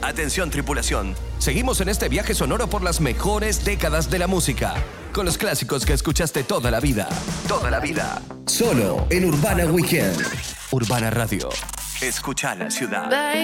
Atención, tripulación. Seguimos en este viaje sonoro por las mejores décadas de la música. Con los clásicos que escuchaste toda la vida. Toda la vida. Solo en Urbana Weekend. Urbana Radio. Escucha la ciudad.